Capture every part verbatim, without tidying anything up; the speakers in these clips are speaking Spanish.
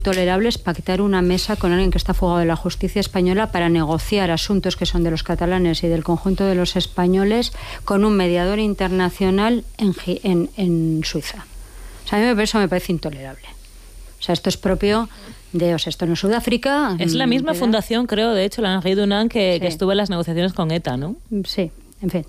tolerable es pactar una mesa con alguien que está fugado de la justicia española para negociar asuntos que son de los catalanes y del conjunto de los españoles con un mediador internacional en, en, en Suiza. O sea, a mí eso me parece intolerable. O sea, esto es propio de, o sea, esto no es Sudáfrica. Es la misma ¿verdad? fundación, creo, de hecho, la Henri Dunant, que, sí. que estuvo en las negociaciones con ETA, ¿no? Sí, en fin.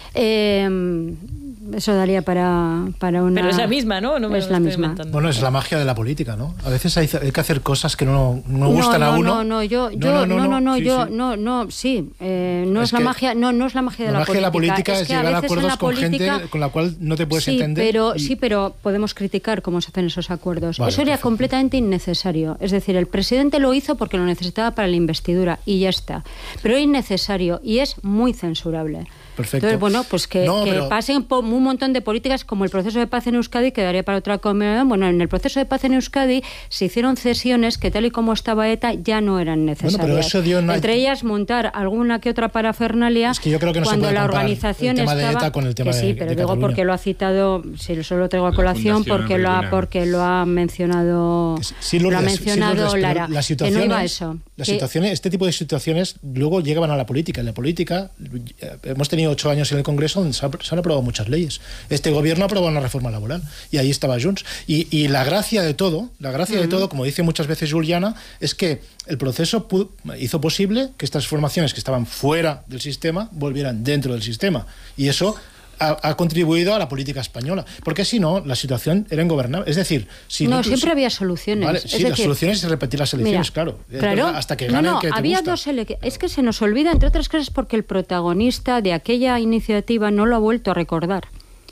Eh, eso daría para, para una... Pero es la misma, ¿no? No me es la misma. Inventando. Bueno, es la magia de la política, ¿no? A veces hay, hay que hacer cosas que no, no gustan no, no, a uno. No, no, yo, yo, no, no, no, no, no sí, yo, sí. no, no, sí, eh, no es, es la magia, no, no es la magia de la, la magia política. La política es, es que llegar a acuerdos a con política, gente con la cual no te puedes sí, entender. Pero, y... Sí, pero podemos criticar cómo se hacen esos acuerdos. Vale, Eso era perfecto. completamente innecesario. Es decir, el presidente lo hizo porque lo necesitaba para la investidura y ya está. Pero es innecesario y es muy censurable. Perfecto. Entonces, bueno, pues que, no, que pero... pasen un montón de políticas como el proceso de paz en Euskadi, que daría para otra conversación. Bueno, en el proceso de paz en Euskadi se hicieron cesiones que, tal y como estaba ETA, ya no eran necesarias. Bueno, pero eso dio una... Entre ellas, montar alguna que otra parafernalia. Es que yo creo que no cuando se puede la organización el tema estaba... de ETA con el tema que sí, de, pero de digo Cataluña. porque lo ha citado, si solo lo traigo a colación, porque lo, ha, porque lo ha mencionado, sí, Lourdes, lo ha mencionado sí, Lourdes, Lara. Las que no iba a eso. Las que... situaciones, este tipo de situaciones luego llegaban a la política. En la política hemos tenido ocho años en el Congreso donde se, ha, se han aprobado muchas leyes. Este gobierno ha aprobado una reforma laboral y ahí estaba Junts. Y, y la gracia de todo, la gracia uh-huh. de todo, como dice muchas veces Juliana, es que el proceso pudo, hizo posible que estas formaciones que estaban fuera del sistema volvieran dentro del sistema. Y eso ha, ha contribuido a la política española. Porque si no, la situación era ingobernable. Es decir, si no, no siempre si, había soluciones. Vale, es sí, decir, las soluciones es repetir las elecciones, mira, claro. Es claro. verdad, hasta que ganen no, no, que te había gusta. dos ele- Es que se nos olvida, entre otras cosas, porque el protagonista de aquella iniciativa no lo ha vuelto a recordar.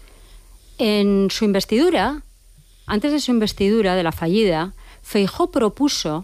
En su investidura, antes de su investidura, de la fallida, Feijóo propuso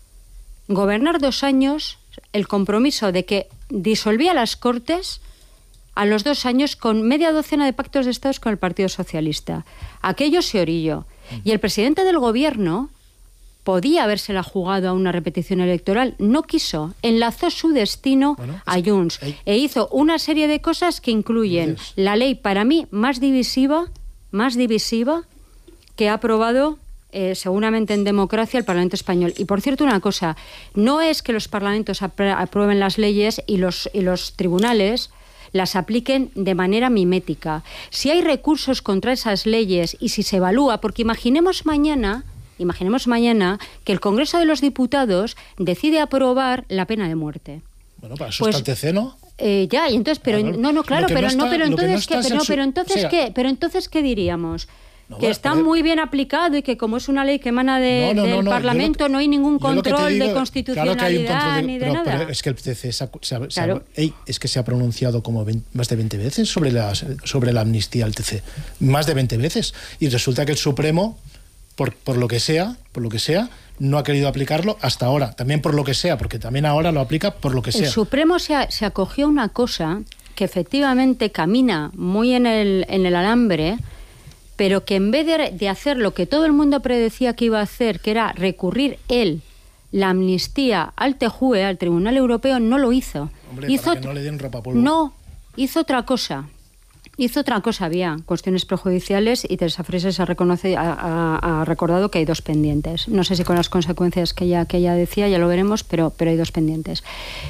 gobernar dos años, el compromiso de que disolvía las Cortes a los dos años con media docena de pactos de Estados con el Partido Socialista. Aquello se orilló. Y el presidente del gobierno podía habérsela jugado a una repetición electoral, no quiso, enlazó su destino bueno, a Junts hay... e hizo una serie de cosas que incluyen Dios. La ley, para mí, más divisiva, más divisiva que ha aprobado eh, seguramente en democracia el Parlamento español. Y por cierto, una cosa, no es que los parlamentos aprueben las leyes y los, y los tribunales las apliquen de manera mimética. Si hay recursos contra esas leyes y si se evalúa, porque imaginemos mañana, imaginemos mañana que el Congreso de los Diputados decide aprobar la pena de muerte. Bueno, para eso pues, está el T C, ¿no? Eh, ya, y entonces, pero claro, no, no, claro, pero no, está, no, pero entonces, que no ¿qué? Pero, su... pero entonces, o sea, ¿qué? Pero entonces, ¿qué diríamos? No, que bueno, está pero... muy bien aplicado y que como es una ley que emana de, no, no, del no, no, Parlamento lo, no hay ningún control digo, de constitucionalidad claro que hay un control de, ni de pero, nada. Pero es que el T C se ha, se ha, claro. se ha, ey, es que se ha pronunciado como veinte, más de veinte veces sobre la, sobre la amnistía al T C. Más de veinte veces. Y resulta que el Supremo, por, por lo que sea, por lo que sea, no ha querido aplicarlo hasta ahora. También por lo que sea, porque también ahora lo aplica por lo que sea. El Supremo se, ha, se acogió a una cosa que efectivamente camina muy en el, en el alambre, pero que en vez de, de hacer lo que todo el mundo predecía que iba a hacer, que era recurrir él la amnistía al T J U E, al Tribunal Europeo, no lo hizo. Hombre, hizo para que no le den rapapolvo. No, hizo otra cosa. Hizo otra cosa, había cuestiones prejudiciales y Teresa Freses ha, reconoce, ha, ha, ha recordado que hay dos pendientes. No sé si con las consecuencias que ella, que ella decía, ya lo veremos, pero, pero hay dos pendientes.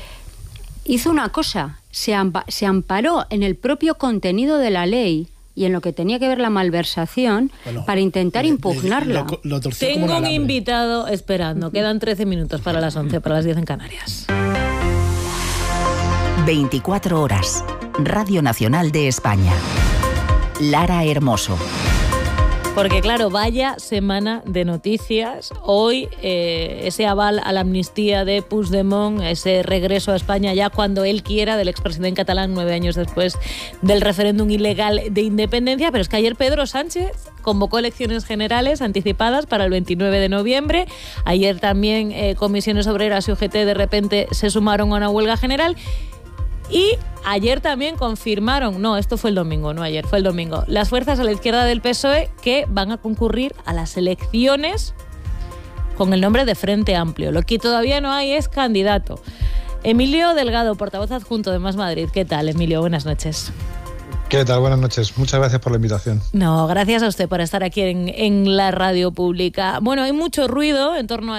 Hizo una cosa, se, ampa, se amparó en el propio contenido de la ley y en lo que tenía que ver la malversación bueno, para intentar le, impugnarla. Le, lo, lo Tengo un alambre. Invitado esperando. Quedan trece minutos para las once, para las diez en Canarias. veinticuatro horas. Radio Nacional de España. Lara Hermoso. Porque claro, vaya semana de noticias. Hoy eh, ese aval a la amnistía de Puigdemont, ese regreso a España ya cuando él quiera del expresidente catalán nueve años después del referéndum ilegal de independencia. Pero es que ayer Pedro Sánchez convocó elecciones generales anticipadas para el veintinueve de noviembre. Ayer también eh, comisiones obreras y U G T de repente se sumaron a una huelga general. Y ayer también confirmaron, no, esto fue el domingo, no ayer, fue el domingo, las fuerzas a la izquierda del P S O E que van a concurrir a las elecciones con el nombre de Frente Amplio. Lo que todavía no hay es candidato. Emilio Delgado, portavoz adjunto de Más Madrid. ¿Qué tal, Emilio? Buenas noches. ¿Qué tal? Buenas noches. Muchas gracias por la invitación. No, gracias a usted por estar aquí en, en la radio pública. Bueno, hay mucho ruido en torno a